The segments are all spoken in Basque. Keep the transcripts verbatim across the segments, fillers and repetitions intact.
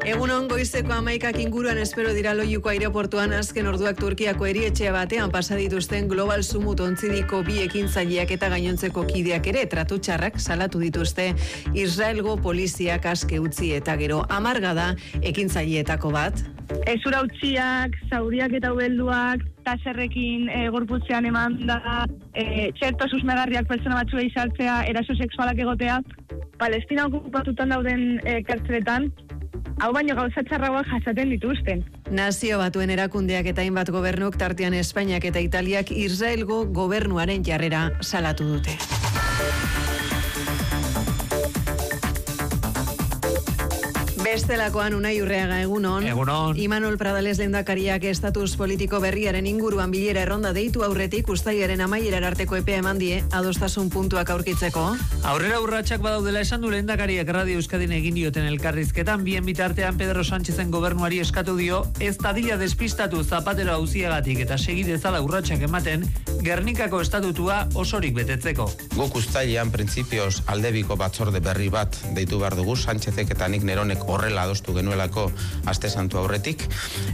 Egunon, goizeko hamaikak inguruan espero dira Loiuko aireportuan azken orduak Turkiako erietxe batean pasa dituzten Global Sumut ontzidiko bi ekintzaileak eta gainontzeko kideak ere tratu txarrak salatu dituzte Israelgo poliziak aske utzi eta gero amarga da ekintzaileetako bat. Ezura utziak, zauriak eta ubelduak, taserrekin e, gorputzean eman da, e, txerto susmegarriak pertsona batzuei saltzea, eraso sexualak egotea, Palestina okupatutan dauden e, kartzeletan, hau baino gauza txarragoak jasaten dituzten. Nazio Batuen erakundeak eta hainbat gobernuk tartean Espainiak eta Italiak Israelgo gobernuaren jarrera salatu dute. Bestelakoan Unai Urreaga, egunon. Egunon. Imanol Pradales lehendakariak estatus politiko berriaren inguruan bilera erronda deitu aurretik uztailaren amaierar arteko epea eman die adostasun puntuak aurkitzeko. Aurrera urratsak badaudela esan du lehendakariak Radio Euskadin egin dioten elkarrizketan, bien bitartean Pedro Sánchezen gobernuari eskatu dio ez dadila despistatu Zapatero auziagatik eta segi dezala urratsak ematen Gernikako estatutua osorik betetzeko. Guk uztailean printzipioz aldebiko batzorde berri bat deitu behar dugu, Sánchezek eta nik neronek horrela adostu genuelako aste santu aurretik,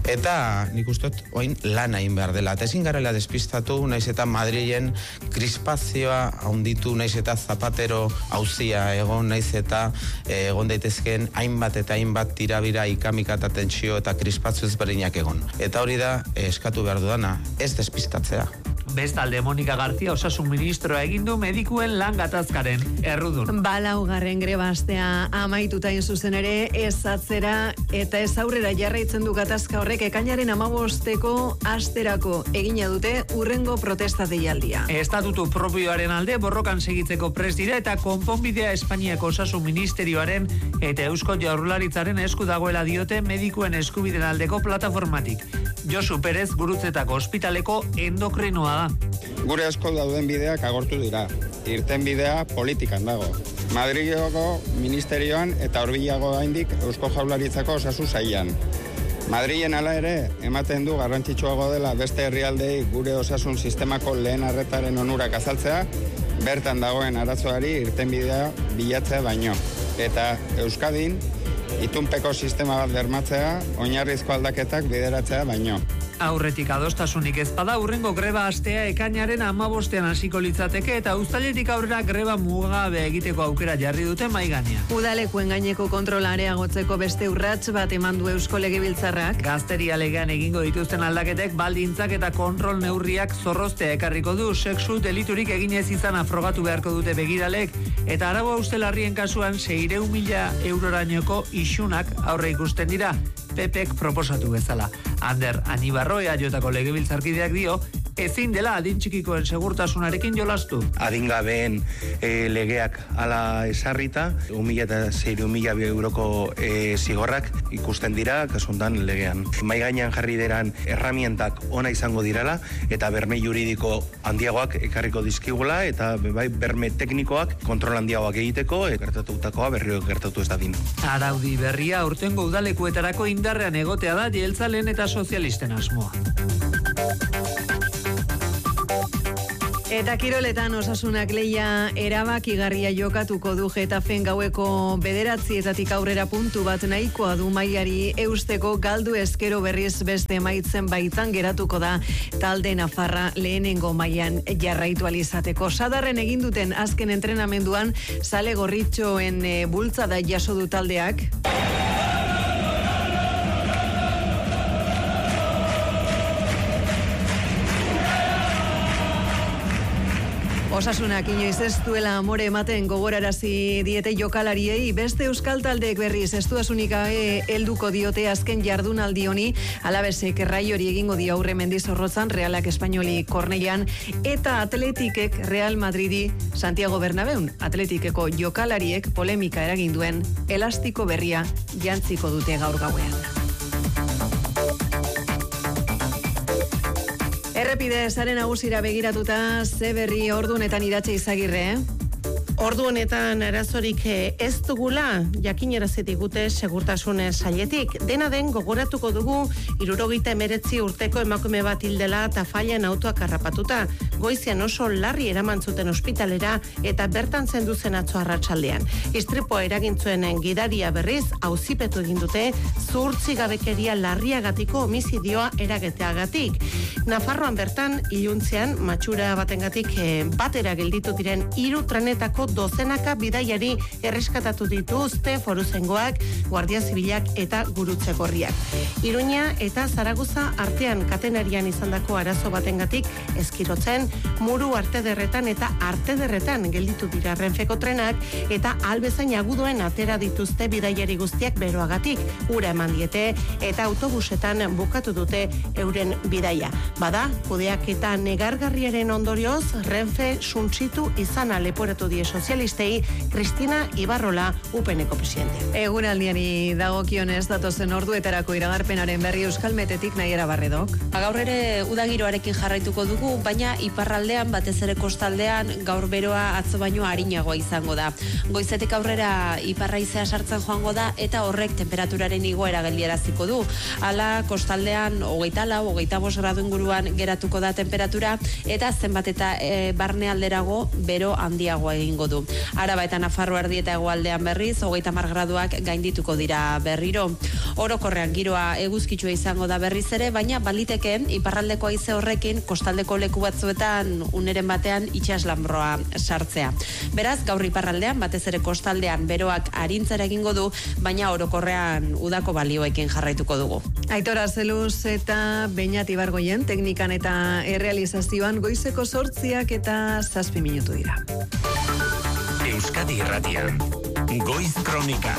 eta nik ustot oin lan egin behar dela. Eta ezin garela despistatu, naiz eta Madrilen krispazioa haunditu, naiz eta Zapatero auzia egon, naiz eta egon daitezken hainbat eta hainbat tirabira, ikamika eta tentsio eta krispazio ezberdinak egon. Eta hori da eskatu behar dudana, ez despistatzea. Bestalde, Monika García osasun ministroa egin du medikuen lan gatazkaren errudun. Balaugarren greba astea amaituta in zuzen ere ez atzera eta ez aurrera jarraitzen du gatazka horrek ekainaren hamabosteko asterako egina dute urrengo protesta deialdia. Estatutu propioaren alde borrokan segitzeko prest dira eta konponbidea Espainiako osasun ministerioaren eta Eusko Jaurlaritzaren esku dagoela diote medikuen eskubideen aldeko plataformatik. Josu Perez Gurutzetako ospitaleko endokrinoa da. Gure asko dauden bideak agortu dira. Irten bidea politikan dago. Madrileko ministerioan eta hurbilago gaindik Eusko Jaurlaritzako osasun sailean. Madrilen hala ere ematen du garrantzitsuago dela beste herrialdei gure osasun sistemako lehen arretaren onurak azaltzea, bertan dagoen arazoari irtenbidea bilatzea baino. Eta Euskadin itunpeko sistema bat bermatzea, oinarrizko aldaketak bideratzea baino. Aurretik adostasunik ez bada urrengo greba astea ekainaren hamabostean hasiko litzateke eta uztailetik aurrera greba mugabe egiteko aukera jarri dute mahai gainean. Udalekuen gaineko kontrola areagotzeko beste urrats bat eman du Eusko Legebiltzarrak. Gazteria legean egingo dituzten aldaketek baldintzak eta kontrol neurriak zorroztea ekarriko du, sexu deliturik eginez izan afrogatu beharko dute begiralek eta arabo ustelarrien kasuan seiehun mila eurorainoko isunak aurre ikusten dira. Pepek proposatu bezala. Ander Anibarro eajotako legebiltzarkideak dio, ezin dela adin txikikoen segurtasunarekin jolastu. Adingabeen e, legeak ala esarrita, un mila eta seiehun mila euroko e, zigorrak ikusten dira, kasuntan legean. Mai gainean jarri deran erramientak ona izango dirala, eta berme juridiko handiagoak ekarriko dizkigula, eta bai, berme teknikoak kontrol handiagoak egiteko, e, gertatutakoa berrio gertatu ez dadin. Araudi berria urtengo udalekuetarako indarrean egotea da jeltzalen eta sozialisten asmoa. Eta kiroletan osasunak leia erabakigarria jokatuko du Getafen gaueko bederatzietatik aurrera puntu bat nahikoa du mailari eusteko galdu eskero berriz beste emaitzen baitan geratuko da talde nafarra lehenengo mailan jarraitu alizateko. Sadarren egin duten azken entrenamenduan zale gorritxoen e, bultzada jaso du taldeak. Osasunak inoiz ez duela amore ematen gogorarazi diete jokalariei, beste euskal taldeek berriz ez duasunik helduko diote azken jardunaldi honi, Alabesek Raiori egingo dio aurre Mendizorrotzan, Realak Espainoli Kornellan eta Atletikek Real Madridi Santiago Bernabeun. Atletikeko jokalariek polemika eragin duen elastiko berria jantziko dute gaur gauean. Errepide sare nagusira begiratuta ze berri ordu honetan Iratxe Izagirre, eh? Ordu honetan arazorik ez dugula, jakinarazi digute segurtasun sailetik. Dena den gogoratuko dugu hirurogeita hemeretzi urteko emakume bat hildela eta failan autoak harrapatuta. goizian oso larri eraman zuten ospitalera eta bertan zendu zen atzo arratsaldean. Istripua eragin zuen gidaria berriz auzipetu egin dute zuhurtzi gabekeria larriagatiko homizidioa erageteagatik. Nafarroan bertan iluntzean matxura batengatik eh, batera gelditu diren hiru trenetako dozenaka bidaiari erreskatatu dituzte foruzengoak, Guardia Zibilak eta Gurutze Gorriak. Iruña eta Zaragoza artean katenarian izandako arazo batengatik eskirotzen, Muru Artederretan eta Artederretan gelditu dira Renfeko trenak eta albezain agudoen atera dituzte bidaiari guztiak beroagatik ura eman diete eta autobusetan bukatu dute euren bidaia. Bada, kudeak eta negargarriaren ondorioz Renfe suntsitu izana leporatu die sozialistei Cristina Ibarrola Upeneko presidente. Eguraldiari dagokionez datozen orduetarako iragarpenaren berri Euskalmetetik Naiera Barredok. Gaur ere udagiroarekin jarraituko dugu, baina iparraldean batez ere kostaldean gaur beroa atzo baino arinagoa izango da. Goizetik aurrera iparraizea sartzen joango da eta horrek temperaturaren igoera geldiaraziko du. Hala kostaldean hogeita lau, hogeita bost gradu inguruan geratuko da temperatura eta zenbat eta e, barnealderago bero handiagoa egingo du. Araba eta Nafarroa erdi eta hegoaldean berriz hogeita hamar graduak gaindituko dira berriro. Orokorrean giroa eguzkitsua izango da berriz ere, baina baliteke iparraldeko haize horrekin kostaldeko leku batzuetan uneren batean itsaslanbroa sartzea. Beraz, gaur iparraldean batez ere kostaldean beroak arintzera egingo du, baina orokorrean udako balioekin jarraituko dugu. Aitor Azeluz eta Beñat Ibargoien teknikan eta errealizazioan goizeko zortziak eta zazpi minutu dira. Euskadi Irratian, Goiz Kronika.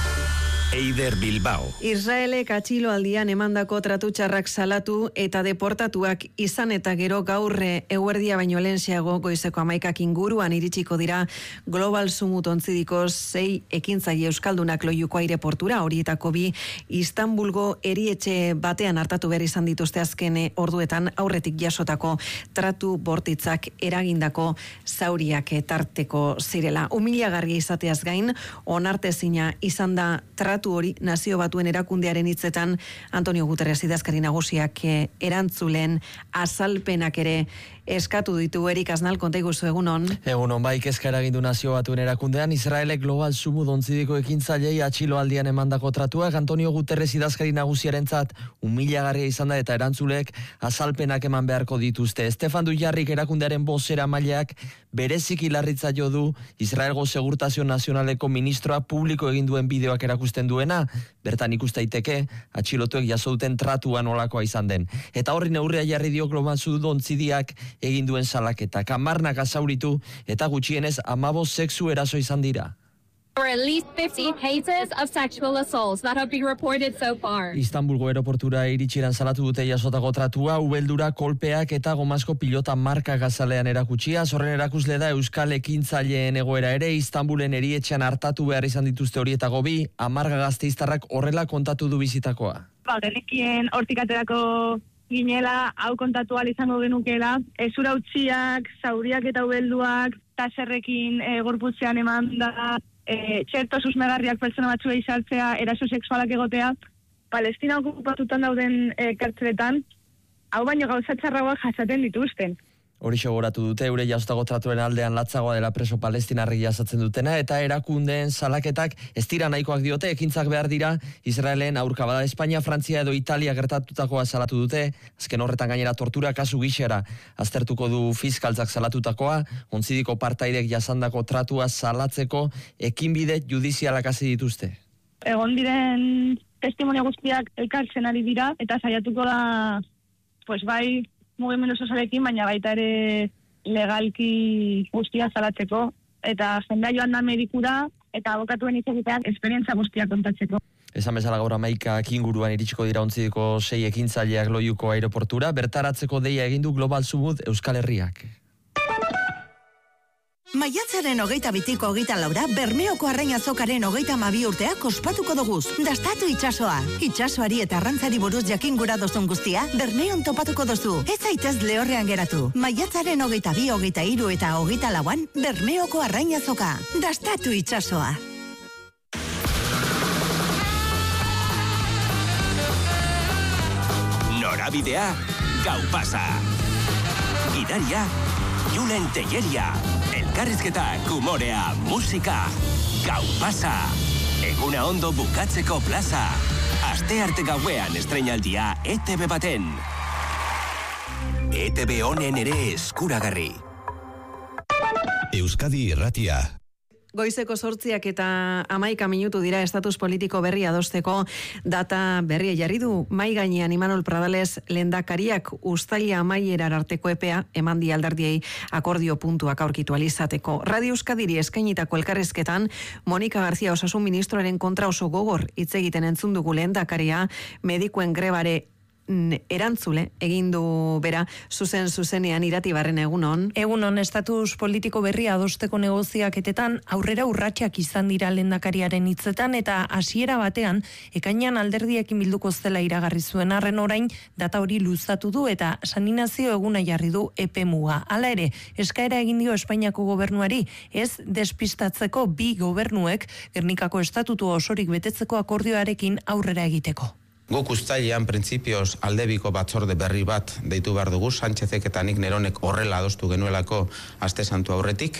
Eider Bilbao. Israelek atxiloaldian emandako tratu txarrak salatu eta deportatuak izan eta gero gaurre eguerdia baino lehenxeago goizeko hamaikak inguruan iritsiko dira Global Sumut ontzidiko sei ekintzaile euskaldunak Loiuko aireportura, horietako bi Istanbulgo erietxe batean hartatu behar izan dituzte azken orduetan aurretik jasotako tratu bortitzak eragindako zauriak tarteko zirela. Humiliagarria izateaz gain, onartezina izan da tratu hori Nazio Batuen erakundearen hitzetan Antonio Guterres idazkari nagusiak erantzulen azalpenak ere eskatu ditu. Erik Aznal, konta iguzu egunon. Egunon, bai, kezka eragindu Nazio Batuen erakundean Israelek Global Sumut ontzidiko ekintzailei atxiloaldian emandako tratuak Antonio Guterres idazkari nagusiarentzat humiliagarria izan da eta erantzulek azalpenak eman beharko dituzte. Stefan Dujarrik erakundearen bozera maileak bereziki larritza jo du Israelgo Segurtazio Nazionaleko ministroa publiko egin duen bideoak erakusten duena, bertan ikus daiteke atxilotuek jaso duten tratua nolakoa izan den. Eta horri neurria jarri dio Global Sumut ontzidiak egin duen salaketak, hamarnak azauritu eta gutxienez hamabost sexu eraso izan dira. For at least fifty cases of sexual assaults that have been reported so far. Istanbulgo aeroportura iritxeran salatu dute jasotako tratua, ubeldura, kolpeak eta gomazko pilota marka gazalean erakutsia. Zorren erakusle da Euskal ekintzaileen egoera ere, Istanbulen erietxean hartatu behar izan dituzte horietako bi, amarga gazteiztarrak horrela kontatu du bizitakoa. Ba, genekien hortik aterako ginela, hau kontatu ahal izango genukela, ezura utziak, zauriak eta ubelduak, taserrekin e, gorputzean eman da, e, txerto susmegarriak pertsona batzuei sartzea, eraso sexualak egotea, Palestina okupatutan dauden e, kartzeletan, hau baino gauza txarrauak jasaten dituzten. Hori xogoratu dute, eure jasotako tratuaren aldean latzagoa dela preso palestinarri jasatzen dutena, eta erakundeen salaketak ez dira nahikoak diote, ekintzak behar dira Israelen aurka. Bada Espainia, Frantzia edo Italia gertatutakoa salatu dute, azken horretan gainera tortura kasu gixera aztertuko du fiskaltzak salatutakoa, ontzidiko partaidek jasandako tratua salatzeko ekinbide judizialak hasi dituzte. Egon diren testimonio guztiak elkartzen ari dira, eta saiatuko da, pues bai, mugimendu sozialekin, baina baita ere legalki guztia salatzeko, eta jendea joan da medikura, eta abokatuen hitz egiteak esperientza guztia kontatzeko. Esan bezala gaur hamaikak inguruan iritsiko dira ontzidiko sei ekintzaileak Loiuko aireportura, bertaratzeko deia egin du Global Sumut Euskal Herriak. Maiatzaren hogeita bitiko hogeita laura, Bermeoko Arrain Azokaren hogeita hamabi urteak ospatuko doguz. Dastatu itsasoa. Itsasoari eta arrantzari buruz jakin gura dozun guztia, Bermeon topatuko dozu. Ez zaitez lehorrean geratu. Maiatzaren hogeita bi, hogeita hiru eta hogeita lauan, Bermeoko Arrain Azoka. Dastatu itsasoa. Norabidea, gau pasa. Gidaria, Julen Telleria, elkarrizketak, humorea, musika, gau pasa, eguna ondo bukatzeko plaza, aste arte gauean estreinaldia E T B baten. E T B honen ere eskuragarri. Euskadi Irratia. Goizeko sortziak eta hamaika minutu dira estatus politiko berri adosteko data berria jarri du mai gainean Imanol Pradales lehendakariak uztaila amaierar arteko epea eman di alderdiei akordio puntuak aurkitu alizateko. Radio Euskadiri eskainitako elkarrizketan Monika García osasun ministroaren kontra oso gogor hitz egiten entzun dugu lehendakaria medikuen grebare erantzule egin du bera zuzen zuzenean Iratibarren egunon. Egunon estatus politiko berria adosteko negoziaketetan aurrera urratsak izan dira lehendakariaren hitzetan eta hasiera batean ekainean alderdiekin bilduko zela iragarri zuen arren orain data hori luzatu du eta saninazio eguna jarri du epe muga. Hala ere, eskaera egin dio Espainiako gobernuari ez despistatzeko bi gobernuek Gernikako estatutu osorik betetzeko akordioarekin aurrera egiteko. Guk uztailean printzipioz aldebiko batzorde berri bat deitu behar dugu, Sánchezek eta nik Neronek horrela adostu genuelako aste santu aurretik,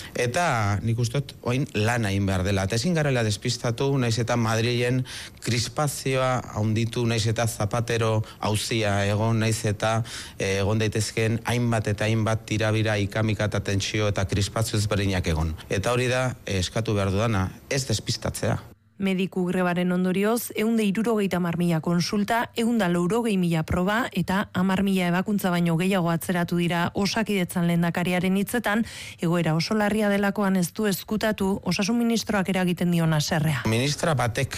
eta nik ustot oin lan egin behar dela. Eta ezin garela despistatu, naiz eta Madrilen krispazioa haunditu, naiz eta Zapatero auzia egon, naiz eta egon daitezken hainbat eta hainbat tirabira, ikamika eta tentsio eta krispazio ezberdinak egon. Eta hori da eskatu behar dudana, ez despistatzea. Mediku grebaren ondorioz, eunde irurogeita hamar mila konsulta, eunda laurogei mila proba eta hamar mila ebakuntza baino gehiago atzeratu dira Osakidetzan lehendakariaren hitzetan, egoera oso larria delakoan ez du ezkutatu osasun ministroak eragiten dion haserrea. Ministra batek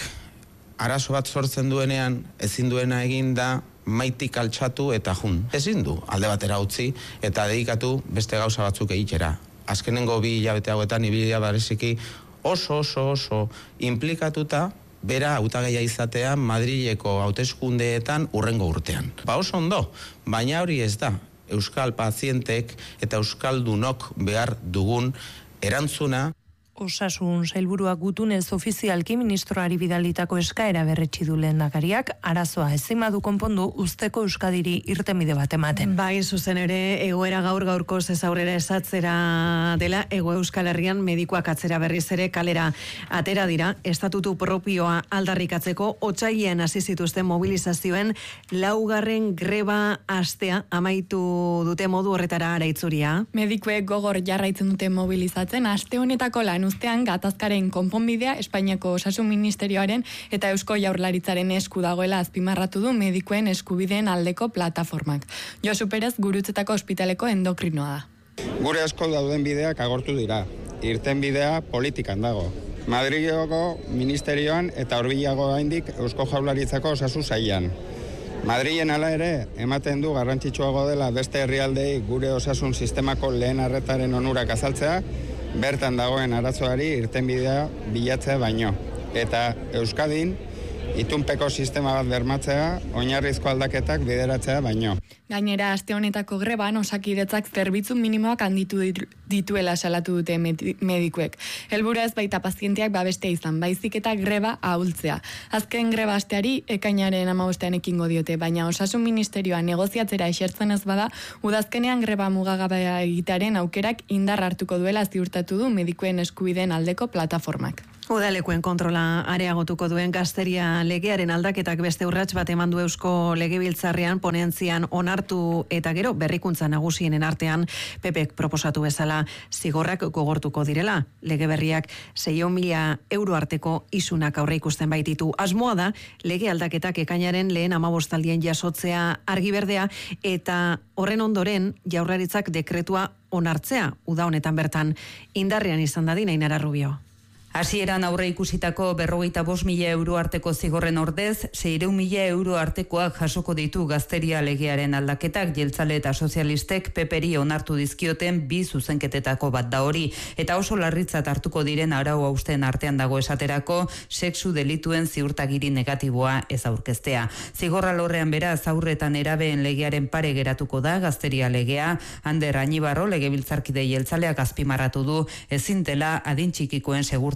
arazo bat sortzen duenean, ezin duena egin da maitik altxatu eta jun. Ezin du alde batera utzi eta dedikatu beste gauza batzuk egitera. Azkenengo bi hilabete hauetan ibilia bareziki oso oso oso implikatuta bera hautagaia izatea Madrileko hauteskundeetan urrengo urtean. Ba oso ondo, baina hori ez da euskal pazientek eta euskaldunok behar dugun erantzuna. Osasun sailburuak gutunez ofizialki ministroari bidalitako eskaera berretsi du lehendakariak, arazoa ezin badu konpondu usteko Euskadiri irtenbide bat ematen. Bai, zuzen ere, egoera gaur gaurko ez aurrera esatzera dela, Ego Euskal Herrian medikuak atzera berriz ere kalera atera dira, estatutu propioa aldarrikatzeko otsailean hasi zituzten mobilizazioen laugarren greba astea amaitu dute modu horretara araitzuria. Medikuek gogor jarraitzen dute mobilizatzen, aste honetako lan ustean gatazkaren konponbidea Espainiako Osasun Ministerioaren eta Eusko Jaurlaritzaren esku dagoela azpimarratu du medikuen eskubideen aldeko plataformak. Josu Perez Gurutzetako ospitaleko endokrinoa da. Gure asko dauden bideak agortu dira. Irten bidea politikan dago. Madrileko ministerioan eta hurbilago gaindik Eusko Jaurlaritzako osasun sailean. Madrilen hala ere, ematen du garrantzitsuago dela beste herrialdei gure osasun sistemako lehen arretaren onurak azaltzea, bertan dagoen arazoari irtenbidea bilatzea baino. Eta Euskadin, itunpeko sistema bat bermatzea, oinarrizko aldaketak bideratzea baino. Gainera, aste honetako greban Osakidetzak zerbitzu minimoak handitu dituela salatu dute medikuek. Helburua ez baita pazienteak babestea izan, baizik eta greba ahultzea. Azken greba asteari ekainaren hamabostean ekingo diote, baina Osasun Ministerioa negoziatzera esertzen ez bada, udazkenean greba mugagabea egitearen aukerak indar hartuko duela ziurtatu du medikuen eskubideen aldeko plataformak. Udalekuen kontrola areagotuko duen gazteria legearen aldaketak beste urrats bat eman du Eusko Legebiltzarrean ponentzian onartu eta gero berrikuntza nagusienen artean P Pek proposatu bezala zigorrak gogortuko direla. Lege berriak seiehun mila euro arteko isunak aurre ikusten baititu. Asmoa da lege aldaketak ekainaren lehen hamabostaldien jasotzea argi berdea eta horren ondoren Jaurlaritzak dekretua onartzea uda honetan bertan indarrean izan dadin Ainara Rubio. Hasieran aurre ikusitako berrogeita bost mila euro arteko zigorren ordez, seiehun mila euro artekoak jasoko ditu gazteria legearen aldaketak, jeltzale eta sozialistek peperi onartu dizkioten bi zuzenketetako bat da hori, eta oso larritzat hartuko diren arau hausten artean dago esaterako, sexu delituen ziurtagiri negatiboa ez aurkeztea. Zigorra lorrean beraz aurretan erabeen legearen pare geratuko da gazteria legea, Ander Añibarro legebiltzarkide jeltzaleak azpimarratu du ezin dela adin txikikoen segurta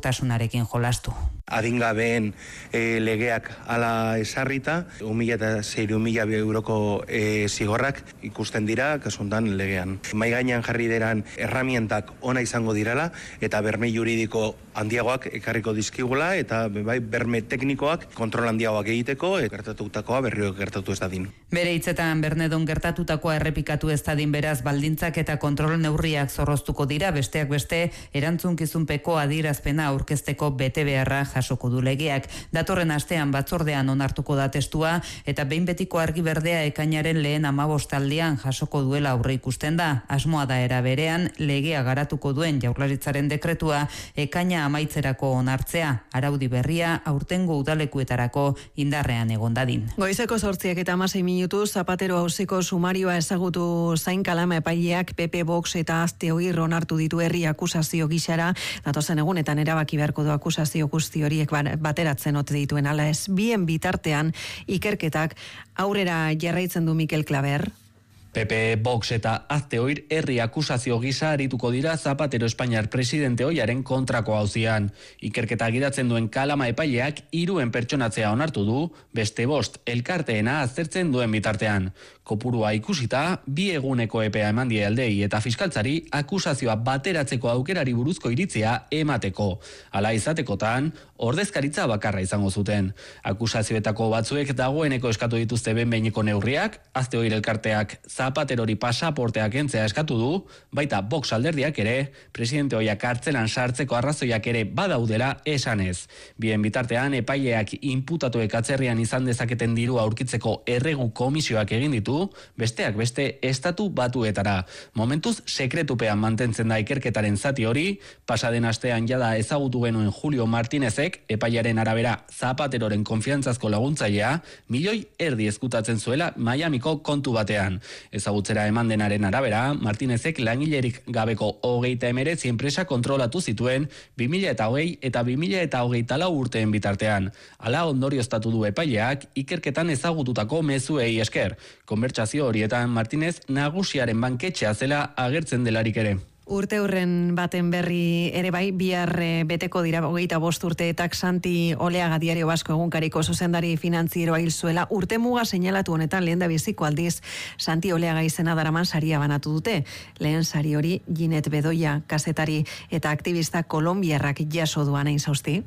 osasunarekin jolastu. Adingabeen e, legeak ala esarrita, un mila eta zeiru mila euroko e, zigorrak ikusten dira, kasuntan legean. Mai gainean jarri deran erramientak ona izango dirala, eta berme juridiko handiagoak ekarriko dizkigula, eta bai, berme teknikoak kontrol handiagoak egiteko, gertatutakoa berrio gertatu ez dadin. Bere hitzetan Bernedon gertatutakoa errepikatu ez dadin beraz baldintzak eta kontrol neurriak zorroztuko dira, besteak beste erantzunkizunpeko adierazpena aurkezteko bete beharra jasoko du legeak. Datorren astean batzordean onartuko da testua eta behin betiko argi berdea ekainaren lehen amabostaldian jasoko duela aurre ikusten da. Asmoa da era berean legea garatuko duen Jaurlaritzaren dekretua ekaina amaitzerako onartzea, araudi berria aurtengo udalekuetarako indarrean egon dadin. Goizeko zortziak eta hamasei minutu Zapatero auziko sumarioa ezagutu zain kalama epaileak P P, Vox eta Azte Oir onartu ditu herri akusazio gisara, datozen egunetan erabaki beharko du akusazio guzti horiek bateratzen ote dituen ala ez. Bien bitartean ikerketak aurrera jarraitzen du Mikel Klaber. P P, Vox eta Azte Oir herri akusazio gisa arituko dira Zapatero Espainiar presidente ohiaren kontrako auzian. Ikerketa gidatzen duen kalama epaileak hiruen pertsonatzea onartu du, beste bost elkarteena aztertzen duen bitartean. Kopurua ikusita, bi eguneko epea eman die aldei eta fiskaltzari akusazioa bateratzeko aukerari buruzko iritzia emateko. Hala izatekotan, ordezkaritza bakarra izango zuten. Akusazioetako batzuek dagoeneko eskatu dituzte behin-behineko neurriak, Azte Oir elkarteak Zapaterori pasaporteak entzea eskatu du, baita Vox alderdiak ere, presidente ohia kartzelan sartzeko arrazoiak ere badaudela esanez. Bien bitartean, epaileak inputatuek atzerrian izan dezaketen dirua aurkitzeko erregu komisioak egin ditu, besteak beste estatu batuetara. Momentuz sekretupean mantentzen da ikerketaren zati hori, pasaden astean jada ezagutu genuen Julio Martínezek, epailearen arabera Zapateroren konfiantzazko laguntzailea, milioi erdi ezkutatzen zuela Miamiko kontu batean. Ezagutzera eman denaren arabera, Martínezek langilerik gabeko hogeita emeretzi enpresa kontrolatu zituen bi mila eta hogei eta bi mila eta hogeita lau urteen bitartean. Hala ondorioztatu du epaileak ikerketan ezagututako mezuei esker. Konbertsazio horietan Martínez nagusiaren banketxea zela agertzen delarik ere. Urte hurren baten berri ere bai, bihar beteko dira hogeita bost urteetak Santi Oleaga Diario Basko egunkariko zuzendari finantzieroa hil zuela. Urte muga seinalatu honetan lehen da biziko aldiz Santi Oleaga izena daraman saria banatu dute. Lehen sari hori Ginet Bedoya kazetari eta aktivista kolombiarrak jaso duan hain zausti.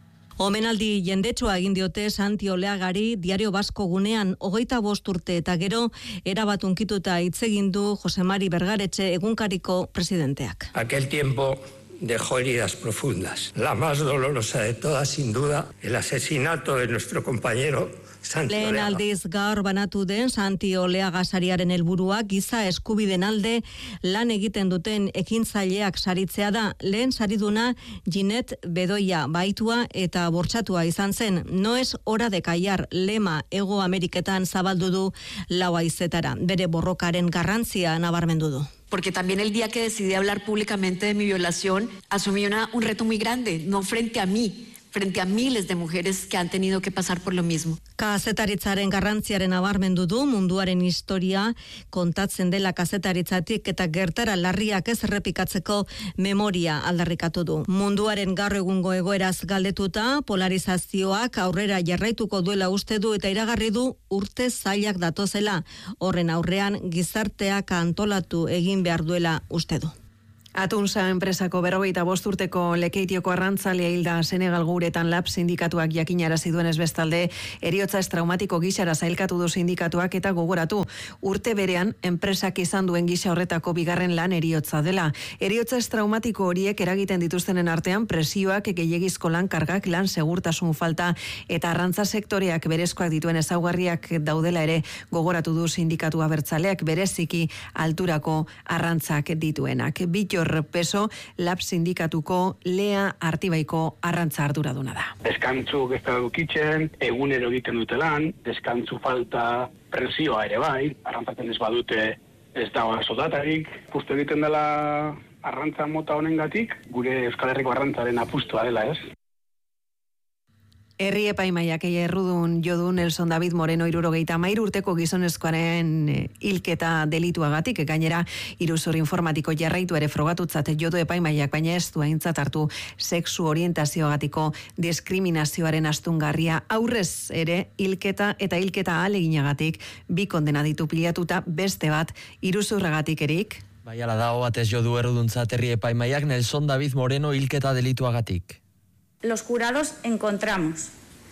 Omenaldi jendetsua egin diote Santi Oleagari Diario Basko gunean hogeita bost urte eta gero erabat unkituta hitz egin du Jose Mari Bergaretxe egunkariko presidenteak. Aquel tiempo dejó heridas profundas. La más dolorosa de todas, sin duda, el asesinato de nuestro compañero Santi Lehen Oleaga. aldiz gaur banatu den Santi Oleaga sariaren helburua giza eskubiden alde lan egiten duten ekintzaileak saritzea da. Lehen sariduna Ginet Bedoya baitua eta bortxatua izan zen. No es hora de callar lema Hego Ameriketan zabaldu du lau haizetara. Bere borrokaren garrantzia nabarmendu du. Porque también el día que decidí hablar públicamente de mi violación, asumí una, un reto muy grande, no frente a mí, frente a miles de mujeres que han tenido que pasar por lo mismo. Kazetaritzaren garrantziaren nabarmendu du, munduaren historia kontatzen dela kazetaritzatik eta gertara larriak ez errepikatzeko memoria aldarrikatu du. Munduaren gaur egungo egoeraz galdetuta, polarizazioak aurrera jarraituko duela uste du eta iragarri du urte zailak datozela. Horren aurrean gizarteak antolatu egin behar duela uste du. Atunsa enpresako berrogeita bost urteko Lekeitioko arrantzalea hilda Senegal guretan lab sindikatuak jakinarazi duenez bestalde, eriotza ez traumatiko gisara zailkatu du sindikatuak eta gogoratu. Urte berean, enpresak izan duen gisa horretako bigarren lan eriotza dela. Eriotza ez traumatiko horiek eragiten dituztenen artean presioak, gehiegizko lan kargak, lan segurtasun falta eta arrantza sektoreak berezkoak dituen ezaugarriak daudela ere gogoratu du sindikatu abertzaleak bereziki alturako arrantzak dituenak. Bito Peso, lab sindikatuko Lea Artibaiko arrantza arduraduna da. Deskantzuk ez da dukitzen, egunero egiten dute lan, deskantzu falta presioa ere bai, arrantzaten ez badute ez da sodatarik, justu egiten dela arrantza mota honengatik, gure Euskal Herriko arrantzaren apustua dela ez. Herri epaimaiak errudun jodu Nelson David Moreno hirurogeita hamairu urteko gizonezkoaren hilketa delituagatik, gainera iruzur informatiko jarraitu ere frogatutzat jodu epaimaiak, baina ez du aintzat hartu sexu orientazioagatiko diskriminazioaren astungarria. Aurrez ere hilketa eta hilketa ahaleginagatik bi kondena ditu pilatuta, beste bat iruzurragatik erik. Bai, ala dago batez jodu erruduntzat herri epaimaiak Nelson David Moreno hilketa delituagatik. Los jurados encontramos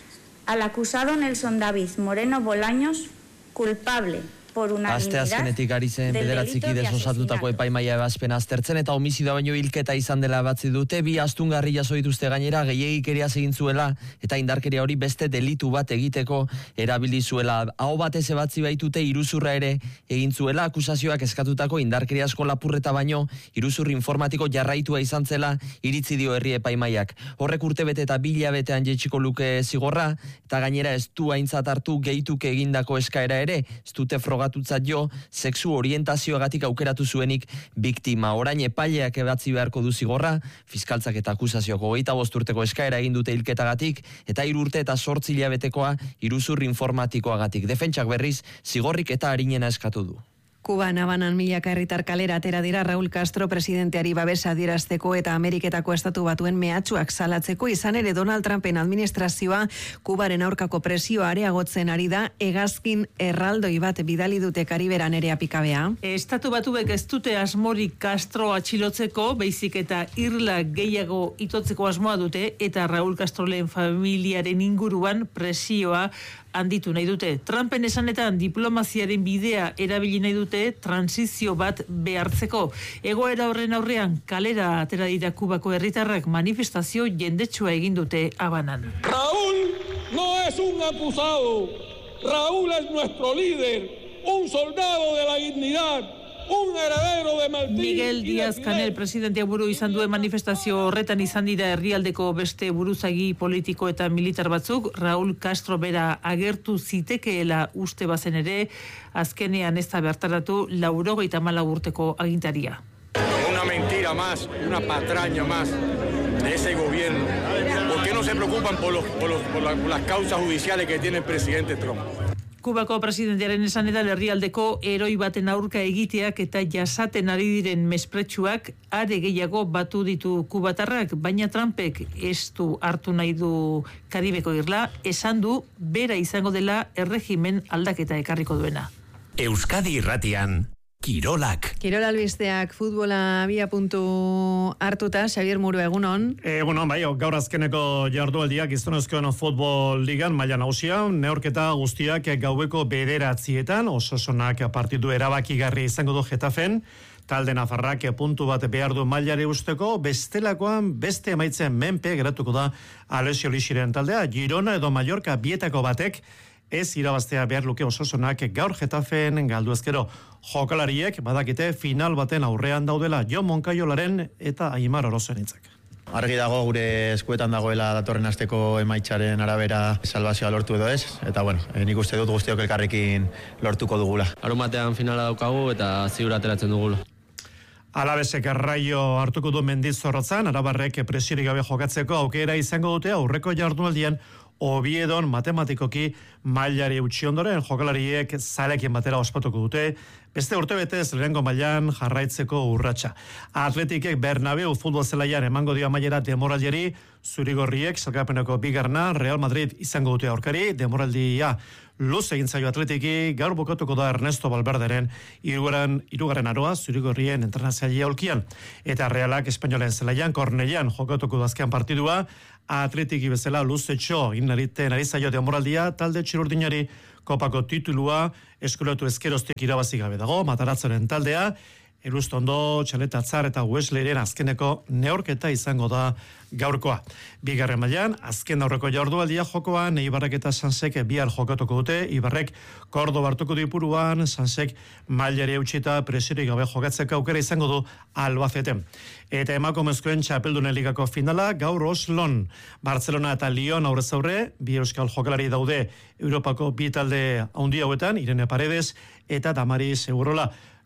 al acusado Nelson David Moreno Bolaños culpable por Aste azkenetik ari zen bederatzi kidez osatutako epaimaia ebazpena aztertzen eta homizida baino hilketa izan dela batzi dute, bi astungarri jaso dituzte gainera gehiegikeria egin zuela eta indarkeria hori beste delitu bat egiteko erabili zuela. Aho batez ebatzi baitute iruzurra ere egin zuela, akusazioak eskatutako indarkeriazko lapurreta baino iruzur informatiko jarraitua izan zela iritzi dio herri epaimaiak. Horrek urtebete eta bi hilabetean jaitsiko luke zigorra eta gainera ez du aintzat hartu gehituke egindako eskaera ere, ez dute frogatutzat jo sexu orientazioagatik aukeratu zuenik biktima. Orain epaileak ebatzi beharko du zigorra, fiskaltzak eta akusazioako hogeita bost urteko eskaera egin dute hilketagatik eta hiru urte eta zortzi hilabetekoa iruzur informatikoagatik. Defentsak berriz zigorrik eta arinena eskatu du. Kuban Habanan milaka herritar kalera atera dira Raúl Castro presidenteari babesa adierazteko eta Ameriketako estatu batuen mehatxuak salatzeko. Izan ere Donald Trumpen administrazioa Kubaren aurkako presioa areagotzen ari da, hegazkin erraldoi bat bidali dute Kariberan ere apikabea. Estatu batuek ez dute asmorik Castro atxilotzeko, baizik eta irla gehiago itotzeko asmoa dute eta Raúl Castroren familiaren inguruan presioa handitu nahi dute. Trumpen esanetan diplomaziaren bidea erabili nahi dute transizio bat behartzeko. Egoera horren aurrean kalera atera dira Kubako herritarrak manifestazio jendetsua egin dute Habanan. Raúl no es un acusado. Raúl es nuestro líder, un soldado de la dignidad. Un heredero de Martín. Miguel Díaz-Canel presidentea buru izan duen manifestazio horretan izan dira herrialdeko beste buruzagi politiko eta militar batzuk. Raúl Castro bera agertu zitekeela uste bazen ere, azkenean ez da bertaratu laurogeita hamalau urteko agintaria. Una mentira más, una patraña más de ese gobierno. ¿Por qué no se preocupan por, los, por, los, por, la, por las causas judiciales que tiene el presidente Trump? Kubako presidentearen esanetan herrialdeko eroi baten aurka egiteak eta jasaten ari diren mespretsuak are gehiago batu ditu kubatarrak, baina Trumpek ez du hartu nahi du Karibeko irla, esan du bera izango dela erregimen aldaketa ekarriko duena. Euskadi Irratian Kirolak. Kirol albisteak futbola bia puntu hartuta, Xavier Muru, egunon. Egunon, bai, gaur azkeneko jardualdiak gizonezkoen futbol ligan maila nagusia, neurketa guztiak gaueko bederatzietan, Osasonak partidu erabakigarri izango du Getafen, talde nafarrak puntu bat behar du mailari usteko, bestelakoan beste emaitzen menpe geratuko da Alessio Lixiren taldea, Girona edo Mallorca bietako batek, ez irabaztea behar luke Osasonak gaur Getafen galdu ezkero. Jokalariek badakite final baten aurrean daudela Jon Moncaiolaren eta Aimar Orozenintzak. Argi dago gure eskuetan dagoela datorren asteko emaitzaren arabera salbazioa lortu edo ez, eta bueno, nik uste dut guztiok elkarrekin lortuko dugula. Arumatean finala daukagu eta ziur ateratzen dugula. Alabesek arraio hartuko du Mendizorrotzan, arabarrek presiorik gabe jokatzeko aukera izango dute aurreko jardunaldian Oviedon matematikoki mailari utzi ondoren jokalariek zalekin batera ospatuko dute, beste urtebetez lehenengo mailan jarraitzeko urratsa. Atletikek Bernabeu futbol zelaian emango dio amaiera demoraldiari, zurigorriek sailkapeneko bigarna Real Madrid izango dute aurkari, demoraldia luz egin zaio Atletiki, gaur bukatuko da Ernesto Valverderen hirugarren hirugarren aroa zurigorrien entrenatzailea aulkian. Eta Realak Espainolen zelaian Kornellan jokatuko da azken partidua, Atletiki bezala luzetxo inariten ari zaio demoraldia, talde txirurdinari kopako titulua eskuratu ezkeroztik irabazi gabe dago, Mataratzaren taldea, Elustondo, Txaletatzar eta Wesleyren azkeneko neorketa izango da gaurkoa. Bigarren mailan, azken aurreko jardualdia jokoan, Eibarrek eta Sansek bihar jokatuko dute, Ibarrek Kordoba hartuko du ipuruan, Sansek mailari eutxita presiorik gabe jokatzeko aukera izango du Albaceten. Eta emakumezkoen txapeldunen ligako finala, gaur Oslon, Barcelona eta Lyon aurrez aurre, bi euskal jokalari daude Europako bi talde haundi hauetan, Irene Paredes eta Damaris Segurola.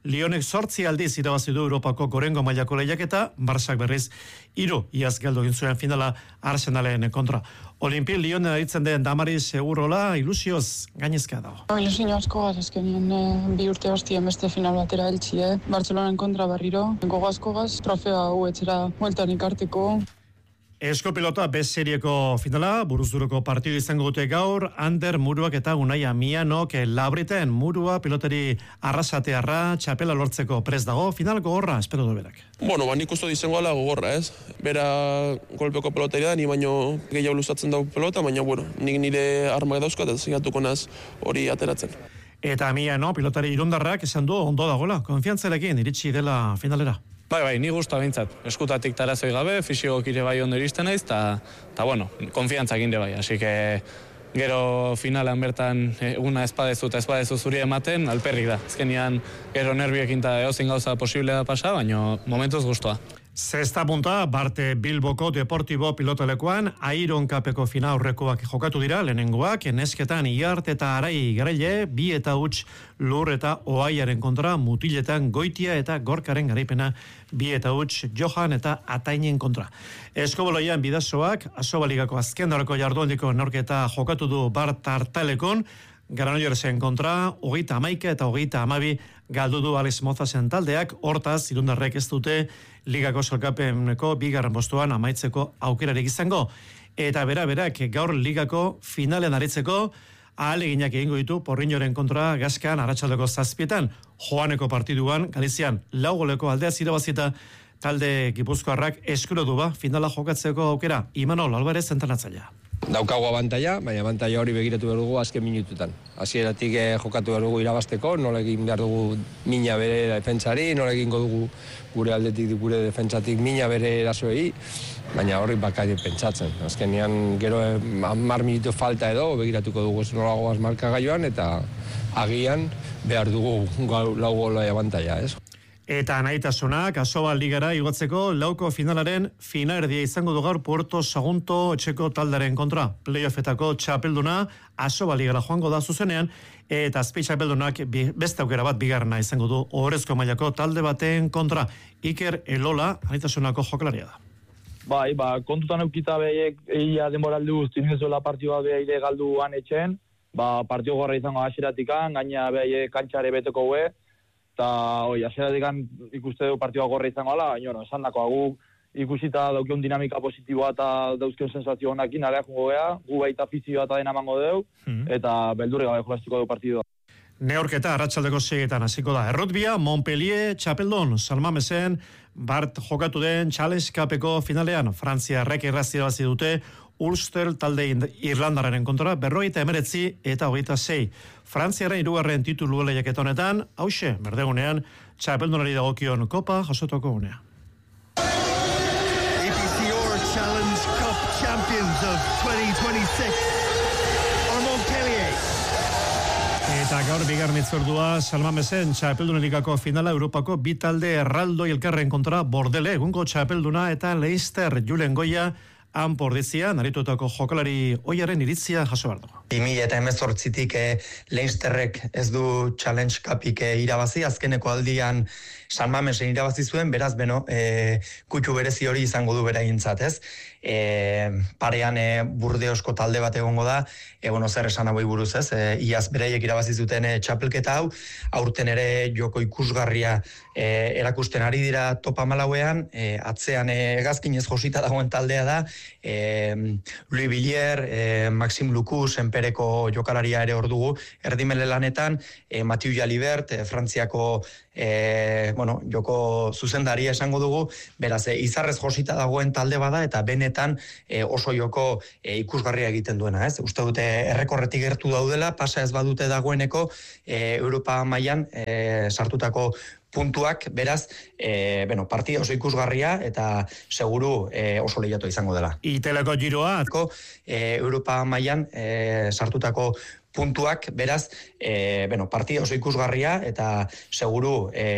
Lionek zortzi aldiz irabazi du Europako gorengo mailako lehiaketa, Barsak berriz hiru iaz galdu egin zuen finala Arsenalen kontra. Olimpia Lione aritzen den Damari Segurola ilusioz gainezka dago. Ilusio asko gaz, azkenien eh, bi urte bastien beste final batera eltsi, eh? Bartzelonan kontra berriro, gogo asko gaz, trofea hau etxera mueltan ikarteko. Eskopilota B-serieko finala, buruzuruko partidu izango dute gaur, Ander Muruak eta Unai Amianok labriten Murua pilotari arrasatearra txapela lortzeko prest dago, final gogorra, espero du berak. Bueno, ba, nik uste izango ala gogorra, ez? Bera golpeko pelotari da, ni baino gehiago luzatzen dago pelota, baina, bueno, nik nire armak dauzkat, ez zigatuko naz hori ateratzen. Eta Amiano, pilotari irundarrak esan du ondo dagoela, konfiantzelekin iritsi dela finalera. Bai, bai, ni gusta behintzat. Eskutatik tarazoi gabe, fisikok ire bai ondo iristen naiz, eta, ta bueno, konfiantzak inde bai. Así que gero finalan bertan una espadezu eta espadezu zuri ematen, alperrik da. Azkenian gero nerviekin eta eozin gauza posible da pasa, baina momentuz gustoa. Zesta punta, Barte Bilboko Deportibo pilotalekoan, Airon Kapeko fina aurrekoak jokatu dira, lehenengoak, nesketan Iart eta Arai Garaile, bi eta huts Lur eta Oaiaren kontra, mutiletan Goitia eta Gorkaren garaipena, bi eta huts Johan eta Atainen kontra. Eskoboloian bidazoak, Asobaligako azken darako jardundiko neurketa jokatu du Bart Artalekon, Granollorsen kontra, hogeita hamaika eta hogeita hamabi galdu du Alex Mozasen taldeak, hortaz, irundarrek ez dute ligako solkapeneko bigarren postuan amaitzeko aukerarik izango. Eta bera berak gaur ligako finalen aritzeko ahaleginak egingo ditu Porriñoren kontra Gaskan arratsaldeko zazpietan, joaneko partiduan Galizian lau goleko aldea zirabazita talde Gipuzkoarrak eskuro du ba finala jokatzeko aukera. Imanol Alvarez entrenatzailea. Daukago abantaila, baina abantaila hori begiratu behar dugu azken minututan. Hasieratik eh, jokatu behar dugu irabazteko, nola egin behar dugu mina bere defentsari, nola egingo dugu gure aldetik, gure defentsatik mina bere erasoei, baina horri bakari pentsatzen. Azkenean gero hamar minutu falta edo begiratuko dugu nola goaz markagailuan eta agian behar dugu lau gola abantaila, ez? Eta nahitasunak Asoba ligara igotzeko lauko finalaren finaerdia izango du gaur Puerto Sagunto etxeko taldaren kontra. Playoffetako txapelduna Asoba ligara joango da zuzenean eta azpi txapeldunak beste aukera bat bigarrena izango du ohorezko mailako talde baten kontra. Iker Elola nahitasunako jokalaria da. Bai, ba, kontutan eukita behiek egia denboraldu guztin ezola partioa behire galduan etxen, ba, partio gorra izango hasieratikan, gaina behiek kantxare beteko hue, eta oi, hasieratikan ikuste du partioa gorra izango ala, baina, no, esan dako, gu ikusita daukeun dinamika positiboa eta dauzkeun sensazio honakin, alea jungo gea, gu baita fizioa eta dena mango deu, mm-hmm. eta beldurri gabe jolastiko du partidua. Neorketa arratsaldeko seietan hasiko da. Errutbia, Montpellier, Txapeldon, Salmamesen, Bart jokatu den Challenge Cupeko finalean, Frantziarrek errazirabazi dute Ulster talde Irlandararen kontra, berrogeita emeretzi eta hogeita sei. Frantziaren hirugarren titulu lehiaketa honetan, hauxe, berdegunean, Txapeldonari dagokion kopa jasotoko unea. A P C O Challenge Cup Champions of twenty twenty-six are Montpellier. Eta gaur bigarren itzordua Salmamesen Txapeldunen ligako finala Europako bi talde erraldoi elkarren kontra Bordele, egungo txapelduna eta Leicester Julen Goia Anpordizia, naritutako jokalari oiaren iritzia jaso behar du. bi mila hemezortzitik eh, Leicesterrek ez du Challenge Cupik eh, irabazi, azkeneko aldian San Mamesen irabazi zuen, beraz, beno, eh, kutxu berezi hori izango du beraintzat, ez? E, parean e, Burdeosko talde bat egongo da, e, bueno, zer esan aboi buruz, ez? E, iaz bereiek irabazi zuten e, txapelketa hau, aurten ere joko ikusgarria e, erakusten ari dira topa malauean, e, atzean e, egazkinez josita dagoen taldea da, e, Louis Villiers, e, Maxim Lukus, enpereko jokalaria ere hor dugu, erdimele lanetan, e, Mathieu Jalibert, e, Frantziako e, bueno, joko zuzendaria esango dugu, beraz, e, izarrez josita dagoen talde bada, eta benetan e, oso joko e, ikusgarria egiten duena, ez? Uste dute errekorretik gertu daudela, pasa ez badute dagoeneko e, Europa mailan e, sartutako puntuak, beraz, e, bueno, partida oso ikusgarria eta seguru e, oso lehiatu izango dela. Iteleko giroa. E, Europa mailan e, sartutako puntuak, beraz, e, bueno, partida oso ikusgarria eta seguru e,